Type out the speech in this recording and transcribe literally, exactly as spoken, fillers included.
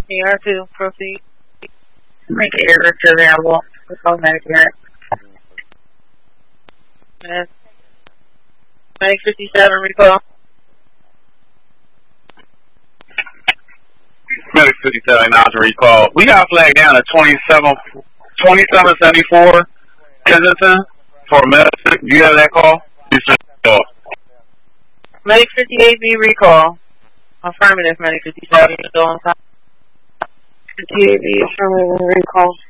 E R two, proceed. Make it register available. Call Medicare. Yes. Medic fifty-seven, recall. Medic fifty-seven, now to recall. We got flagged down at twenty-seven, twenty-seven seventy-four Kensington for medicine. Do you have that call? Medic fifty-eight B, recall. Affirmative, Medic fifty-seven, still on top. fifty-eight B, affirmative, recall.